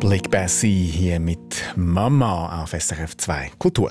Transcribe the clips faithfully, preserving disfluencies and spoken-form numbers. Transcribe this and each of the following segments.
Public Bessie hier mit Mama auf S R F zwei Kultur.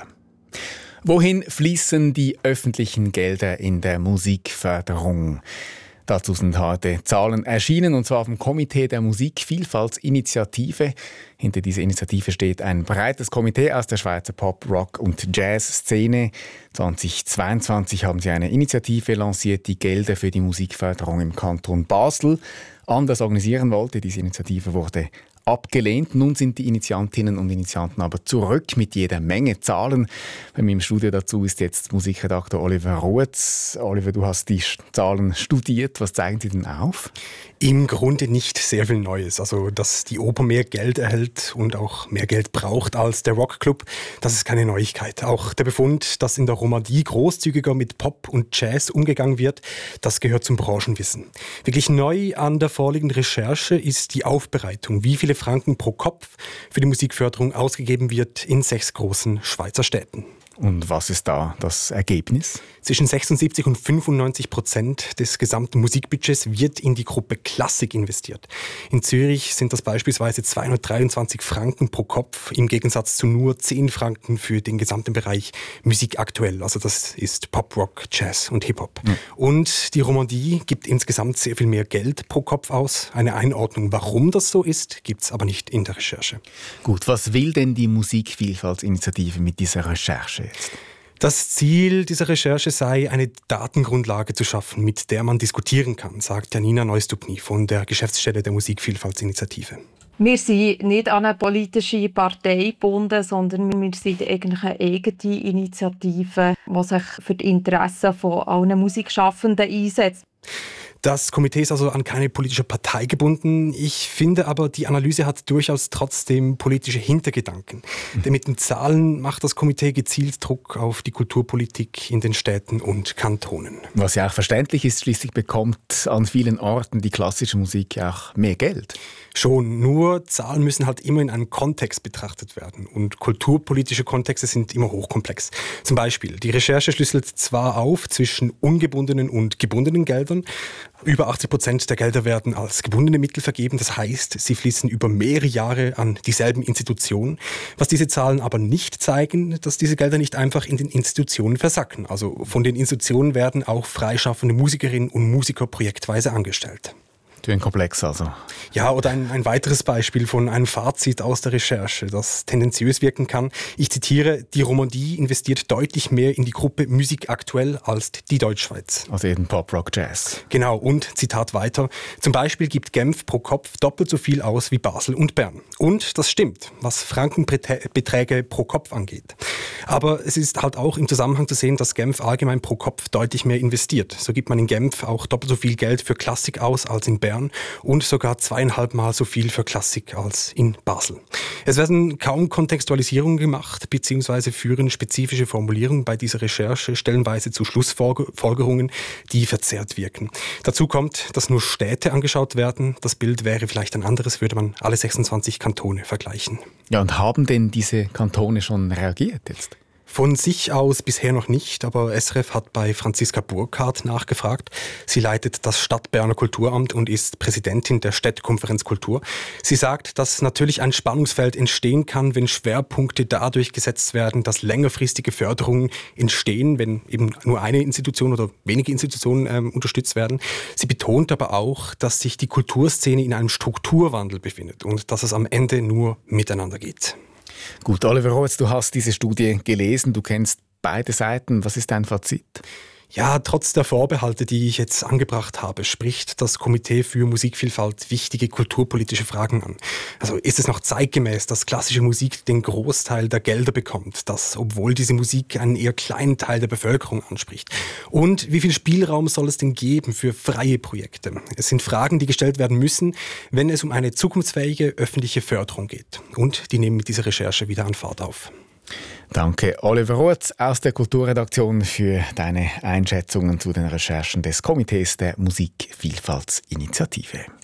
Wohin fließen die öffentlichen Gelder in der Musikförderung? Dazu sind heute Zahlen erschienen, und zwar vom Komitee der Musikvielfaltsinitiative. Hinter dieser Initiative steht ein breites Komitee aus der Schweizer Pop-, Rock- und Jazz-Szene. zweitausendzweiundzwanzig haben sie eine Initiative lanciert, die Gelder für die Musikförderung im Kanton Basel anders organisieren wollte. Diese Initiative wurde abgelehnt. Nun sind die Initiantinnen und Initianten aber zurück mit jeder Menge Zahlen. Bei mir im Studio dazu ist jetzt Musikredakteur Oliver Ruetz. Oliver, du hast die Zahlen studiert. Was zeigen sie denn auf? Im Grunde nicht sehr viel Neues. Also, dass die Oper mehr Geld erhält und auch mehr Geld braucht als der Rockclub, das ist keine Neuigkeit. Auch der Befund, dass in der Romandie großzügiger mit Pop und Jazz umgegangen wird, das gehört zum Branchenwissen. Wirklich neu an der vorliegenden Recherche ist die Aufbereitung, wie viele Franken pro Kopf für die Musikförderung ausgegeben wird in sechs großen Schweizer Städten. Und was ist da das Ergebnis? Zwischen sechsundsiebzig und fünfundneunzig Prozent des gesamten Musikbudgets wird in die Gruppe Klassik investiert. In Zürich sind das beispielsweise zweihundertdreiundzwanzig Franken pro Kopf, im Gegensatz zu nur zehn Franken für den gesamten Bereich Musik aktuell. Also das ist Pop, Rock, Jazz und Hip-Hop. Mhm. Und die Romandie gibt insgesamt sehr viel mehr Geld pro Kopf aus. Eine Einordnung, warum das so ist, gibt es aber nicht in der Recherche. Gut, was will denn die Musikvielfaltsinitiative mit dieser Recherche jetzt? Das Ziel dieser Recherche sei, eine Datengrundlage zu schaffen, mit der man diskutieren kann, sagt Janina Neustupny von der Geschäftsstelle der Musikvielfaltsinitiative. Wir sind nicht an eine politische Partei gebunden, sondern wir sind eigentlich eine eigene Initiative, die sich für die Interessen von allen Musikschaffenden einsetzt. Das Komitee ist also an keine politische Partei gebunden. Ich finde aber, die Analyse hat durchaus trotzdem politische Hintergedanken. Mhm. Denn mit den Zahlen macht das Komitee gezielt Druck auf die Kulturpolitik in den Städten und Kantonen. Was ja auch verständlich ist, schließlich bekommt an vielen Orten die klassische Musik ja auch mehr Geld. Schon, nur Zahlen müssen halt immer in einem Kontext betrachtet werden. Und kulturpolitische Kontexte sind immer hochkomplex. Zum Beispiel, die Recherche schlüsselt zwar auf zwischen ungebundenen und gebundenen Geldern. Über achtzig Prozent der Gelder werden als gebundene Mittel vergeben. Das heißt, sie fließen über mehrere Jahre an dieselben Institutionen. Was diese Zahlen aber nicht zeigen, dass diese Gelder nicht einfach in den Institutionen versacken. Also von den Institutionen werden auch freischaffende Musikerinnen und Musiker projektweise angestellt. Ein Komplex also. Ja, oder ein, ein weiteres Beispiel von einem Fazit aus der Recherche, das tendenziös wirken kann. Ich zitiere, die Romandie investiert deutlich mehr in die Gruppe Musik aktuell als die Deutschschweiz. Also eben Pop, Rock, Jazz. Genau, und Zitat weiter, zum Beispiel gibt Genf pro Kopf doppelt so viel aus wie Basel und Bern. Und das stimmt, was Frankenbeträge pro Kopf angeht. Aber es ist halt auch im Zusammenhang zu sehen, dass Genf allgemein pro Kopf deutlich mehr investiert. So gibt man in Genf auch doppelt so viel Geld für Klassik aus als in Bern und sogar zweieinhalb Mal so viel für Klassik als in Basel. Es werden kaum Kontextualisierungen gemacht, beziehungsweise führen spezifische Formulierungen bei dieser Recherche stellenweise zu Schlussfolgerungen, die verzerrt wirken. Dazu kommt, dass nur Städte angeschaut werden. Das Bild wäre vielleicht ein anderes, würde man alle sechsundzwanzig Kantone vergleichen. Ja, und haben denn diese Kantone schon reagiert jetzt? Von sich aus bisher noch nicht, aber S R F hat bei Franziska Burkhardt nachgefragt. Sie leitet das Stadtberner Kulturamt und ist Präsidentin der Städtekonferenz Kultur. Sie sagt, dass natürlich ein Spannungsfeld entstehen kann, wenn Schwerpunkte dadurch gesetzt werden, dass längerfristige Förderungen entstehen, wenn eben nur eine Institution oder wenige Institutionen ähm, unterstützt werden. Sie betont aber auch, dass sich die Kulturszene in einem Strukturwandel befindet und dass es am Ende nur miteinander geht. Gut, Oliver Ruetz, du hast diese Studie gelesen, du kennst beide Seiten. Was ist dein Fazit? Ja, trotz der Vorbehalte, die ich jetzt angebracht habe, spricht das Komitee für Musikvielfalt wichtige kulturpolitische Fragen an. Also ist es noch zeitgemäß, dass klassische Musik den Großteil der Gelder bekommt, dass, obwohl diese Musik einen eher kleinen Teil der Bevölkerung anspricht? Und wie viel Spielraum soll es denn geben für freie Projekte? Es sind Fragen, die gestellt werden müssen, wenn es um eine zukunftsfähige öffentliche Förderung geht. Und die nehmen mit dieser Recherche wieder an Fahrt auf. Danke, Oliver Ruetz aus der Kulturredaktion, für deine Einschätzungen zu den Recherchen des Komitees der Musikvielfaltsinitiative.